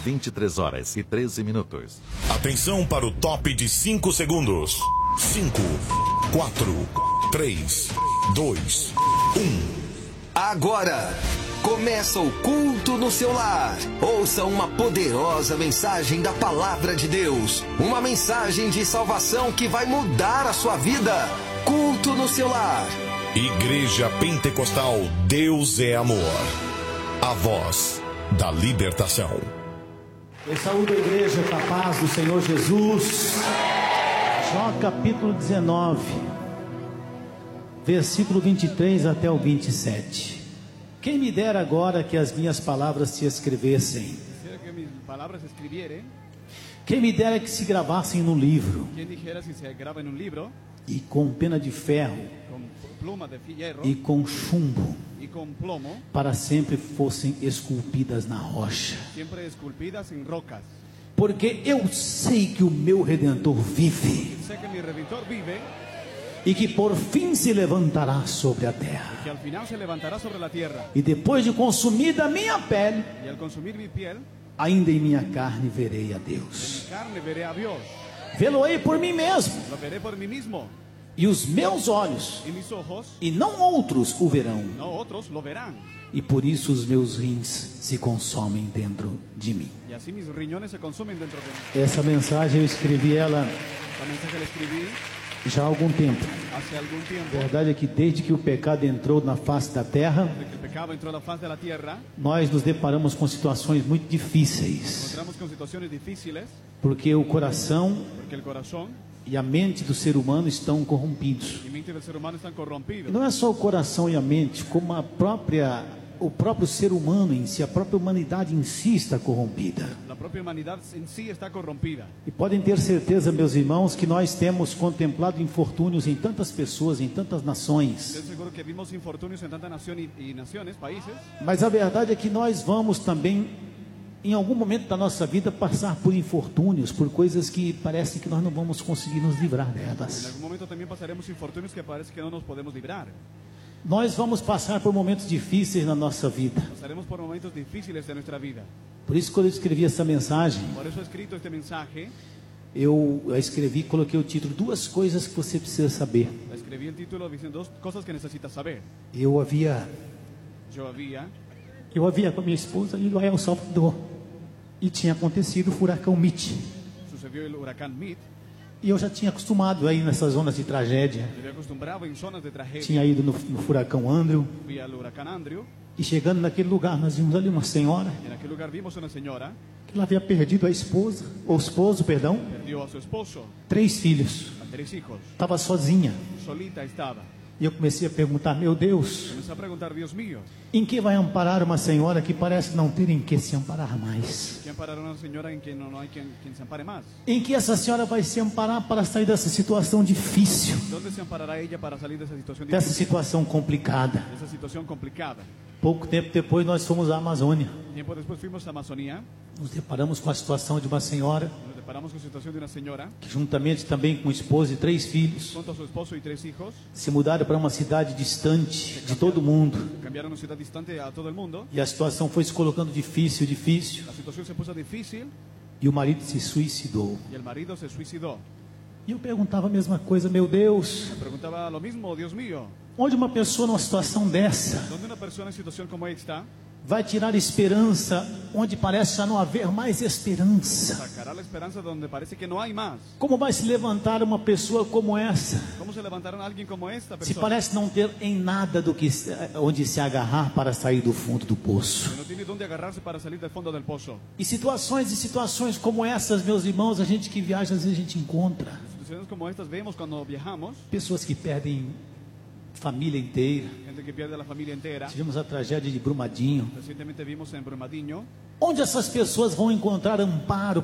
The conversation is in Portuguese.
23 horas e 13 minutos. Atenção para o top de 5 segundos. 5, 4, 3, 2, 1. Agora começa o culto no seu lar. Ouça uma poderosa mensagem da palavra de Deus. Uma mensagem de salvação que vai mudar a sua vida. Culto no seu lar. Igreja Pentecostal Deus é Amor. A voz da libertação. Eu saúdo a igreja com a paz do Senhor Jesus. Jó capítulo 19, versículo 23 até o 27. Quem me dera agora que as minhas palavras se escrevessem. Quem me dera que se gravassem no livro. E com pena de ferro e com chumbo, para sempre fossem esculpidas na rocha. Porque eu sei que o meu Redentor vive, e que por fim se levantará sobre a terra. E depois de consumida a minha pele, ainda em minha carne verei a Deus. Vê-lo-ei por mim mesmo. E os meus olhos, e não outros, o verão. E por isso os meus rins se consomem dentro de mim. Essa mensagem eu escrevi ela já há algum tempo. A verdade é que desde que o pecado entrou na face da terra, nós nos deparamos com situações muito difíceis. Porque o coração e a mente do ser humano estão corrompidos. E não é só o coração e a mente, como o próprio ser humano em si, a própria humanidade em si está corrompida. E podem ter certeza, meus irmãos, que nós temos contemplado infortúnios em tantas pessoas, em tantas nações. Mas a verdade é que nós vamos também, em algum momento da nossa vida, passar por infortúnios, por coisas que parece que nós não vamos conseguir nos livrar delas. Em algum momento também passaremos infortúnios que parece que não nos podemos livrar. Nós vamos passar por momentos difíceis na nossa vida. Passaremos por momentos difíceis de nossa vida. Por isso, quando eu escrevi essa mensagem, eu escrevi, coloquei o título: duas coisas que você precisa saber. Escrevi o título dizendo duas coisas que necessitas saber. Eu havia com a minha esposa ido a El Salvador, e tinha acontecido o furacão Mitch. Sucedió el huracán Mitch. E eu já tinha acostumado a ir nessas zonas de tragédia. Tinha ido no furacão Andrew. E chegando naquele lugar, nós vimos ali uma senhora que ela havia perdido a esposa, o esposo, perdão. 3 filhos. Estava sozinha. E eu comecei a perguntar: meu Deus, em que vai amparar uma senhora que parece não ter em que se amparar mais? Em que essa senhora vai se amparar para sair dessa situação difícil? Dessa situação complicada. Pouco tempo depois nós fomos à Amazônia. Nos deparamos com a situação de uma senhora que, juntamente também com o esposo e 3 filhos, se mudaram para uma cidade distante de todo mundo. E a situação foi se colocando difícil. E o marido se suicidou. E eu perguntava a mesma coisa: meu Deus, onde uma pessoa numa situação dessa vai tirar esperança onde parece já não haver mais esperança? Como vai se levantar uma pessoa como essa, se parece não ter em nada do que onde se agarrar para sair do fundo do poço? E situações como essas, meus irmãos, a gente que viaja, às vezes a gente encontra pessoas que perdem família inteira. Tivemos a tragédia de Brumadinho. Onde essas pessoas vão encontrar amparo